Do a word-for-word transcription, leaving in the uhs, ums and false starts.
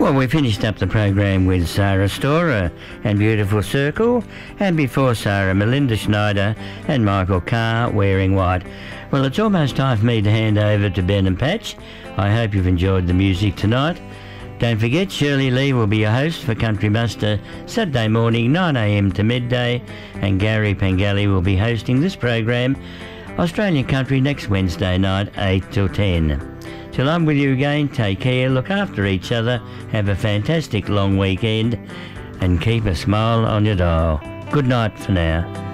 Well, we finished up the program with Sarah Storer and Beautiful Circle, and before Sarah, Melinda Schneider and Michael Carr, Wearing White. Well, it's almost time for me to hand over to Ben and Patch. I hope you've enjoyed the music tonight. Don't forget, Shirley Lee will be your host for Country Muster Saturday morning, nine a m to midday, and Gary Pangali will be hosting this program, Australian Country, next Wednesday night, eight till ten. Till I'm with you again, take care, look after each other, have a fantastic long weekend, and keep a smile on your dial. Good night for now.